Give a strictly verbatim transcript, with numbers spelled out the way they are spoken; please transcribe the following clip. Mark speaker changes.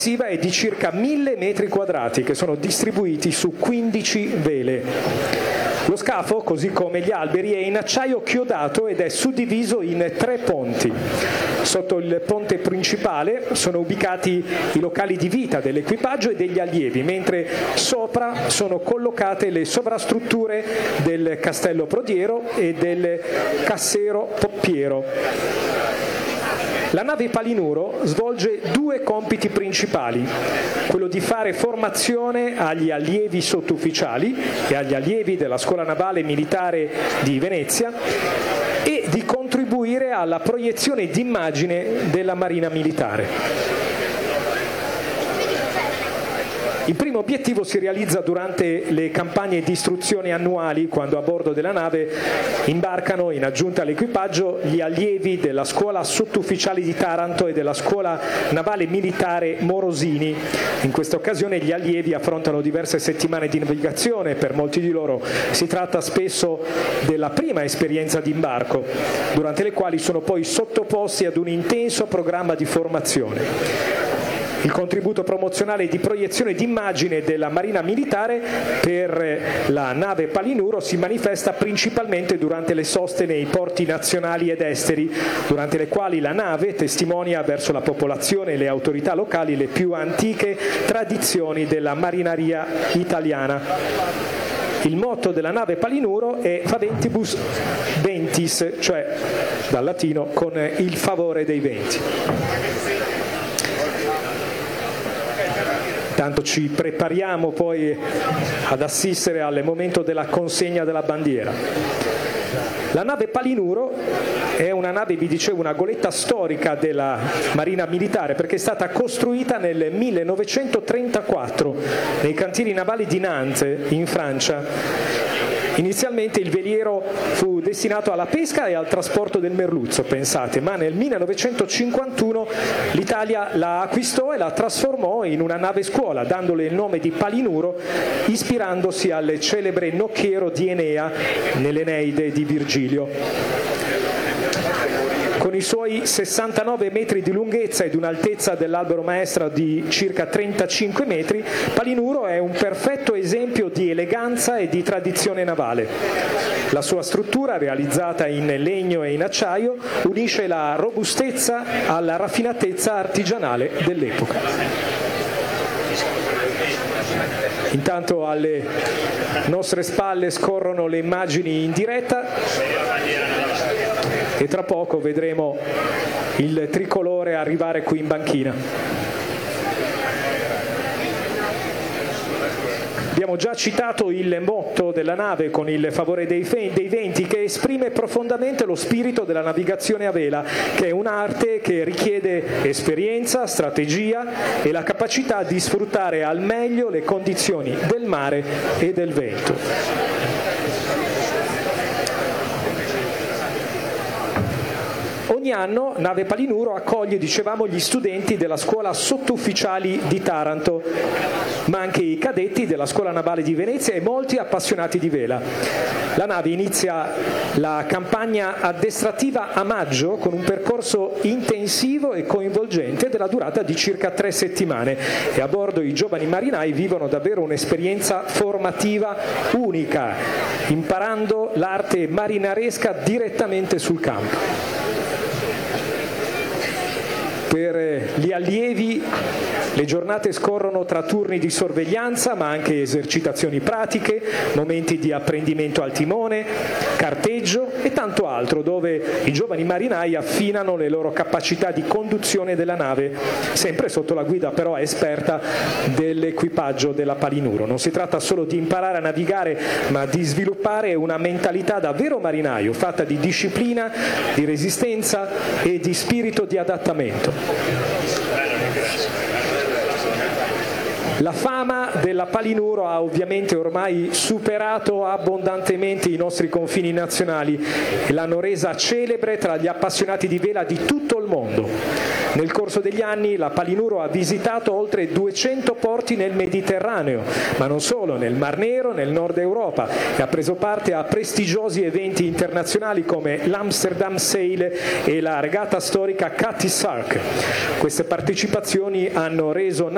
Speaker 1: è di circa mille metri quadrati che sono distribuiti su quindici vele. Lo scafo, così come gli alberi, è in acciaio chiodato ed è suddiviso in tre ponti. Sotto il ponte principale sono ubicati i locali di vita dell'equipaggio e degli allievi, mentre sopra sono collocate le sovrastrutture del castello prodiero e del cassero poppiero. La nave Palinuro svolge due compiti principali, quello di fare formazione agli allievi sottufficiali e agli allievi della Scuola Navale Militare di Venezia e di contribuire alla proiezione d'immagine della Marina Militare. Il primo obiettivo si realizza durante le campagne di istruzione annuali, quando a bordo della nave imbarcano, in aggiunta all'equipaggio, gli allievi della Scuola Sottufficiali di Taranto e della Scuola Navale Militare Morosini. In questa occasione gli allievi affrontano diverse settimane di navigazione, per molti di loro si tratta spesso della prima esperienza di imbarco, durante le quali sono poi sottoposti ad un intenso programma di formazione. Il contributo promozionale di proiezione d'immagine della Marina Militare per la nave Palinuro si manifesta principalmente durante le soste nei porti nazionali ed esteri, durante le quali la nave testimonia verso la popolazione e le autorità locali le più antiche tradizioni della marineria italiana. Il motto della nave Palinuro è Faventibus Ventis, cioè dal latino con il favore dei venti. Tanto ci prepariamo poi ad assistere al momento della consegna della bandiera. La nave Palinuro è una nave, vi dicevo, una goletta storica della Marina Militare, perché è stata costruita nel millenovecentotrentaquattro nei cantieri navali di Nantes, in Francia. Inizialmente il veliero fu destinato alla pesca e al trasporto del merluzzo, pensate, ma nel millenovecentocinquantuno l'Italia la acquistò e la trasformò in una nave scuola, dandole il nome di Palinuro, ispirandosi al celebre nocchiero di Enea nell'Eneide di Virgilio. Con i suoi sessantanove metri di lunghezza ed un'altezza dell'albero maestra di circa trentacinque metri, Palinuro è un perfetto esempio di eleganza e di tradizione navale. La sua struttura, realizzata in legno e in acciaio, unisce la robustezza alla raffinatezza artigianale dell'epoca. Intanto alle nostre spalle scorrono le immagini in diretta e tra poco vedremo il tricolore arrivare qui in banchina. Abbiamo già citato il motto della nave con il favore dei, fe- dei venti, che esprime profondamente lo spirito della navigazione a vela, che è un'arte che richiede esperienza, strategia e la capacità di sfruttare al meglio le condizioni del mare e del vento. Ogni anno Nave Palinuro accoglie, dicevamo, gli studenti della Scuola Sottufficiali di Taranto, ma anche i cadetti della Scuola Navale di Venezia e molti appassionati di vela. La nave inizia la campagna addestrativa a maggio con un percorso intensivo e coinvolgente della durata di circa tre settimane e a bordo i giovani marinai vivono davvero un'esperienza formativa unica, imparando l'arte marinaresca direttamente sul campo. Per gli allievi le giornate scorrono tra turni di sorveglianza, ma anche esercitazioni pratiche, momenti di apprendimento al timone, carteggio e tanto altro, dove i giovani marinai affinano le loro capacità di conduzione della nave, sempre sotto la guida però esperta dell'equipaggio della Palinuro. Non si tratta solo di imparare a navigare, ma di sviluppare una mentalità davvero marinaio, fatta di disciplina, di resistenza e di spirito di adattamento. La fama della Palinuro ha ovviamente ormai superato abbondantemente i nostri confini nazionali e l'hanno resa celebre tra gli appassionati di vela di tutto il mondo. Nel corso degli anni la Palinuro ha visitato oltre duecento porti nel Mediterraneo, ma non solo, nel Mar Nero, nel nord Europa, e ha preso parte a prestigiosi eventi internazionali come l'Amsterdam Sail e la regata storica Cutty Sark. Queste partecipazioni hanno reso